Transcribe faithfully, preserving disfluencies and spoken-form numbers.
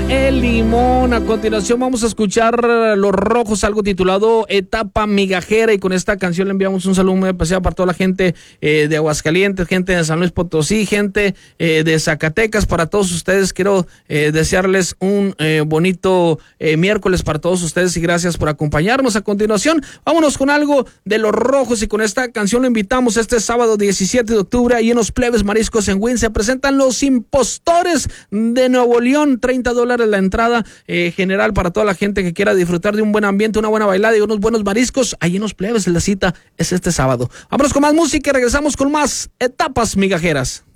El Limón. A continuación vamos a escuchar Los Rojos, algo titulado Etapa Migajera, y con esta canción le enviamos un saludo muy especial para toda la gente eh, de Aguascalientes, gente de San Luis Potosí, gente eh, de Zacatecas. Para todos ustedes quiero eh, desearles un eh, bonito eh, miércoles para todos ustedes, y gracias por acompañarnos. A continuación vámonos con algo de Los Rojos, y con esta canción lo invitamos este sábado diecisiete de octubre ahí en los Plebes Mariscos en Wynn. Se presentan Los Impostores de Nuevo León, treinta dólares la entrada eh, general para toda la gente que quiera disfrutar de un buen ambiente, una buena bailada y unos buenos mariscos. Ahí en los Plebes, la cita es este sábado. Vámonos con más música y regresamos con más Etapas Migajeras.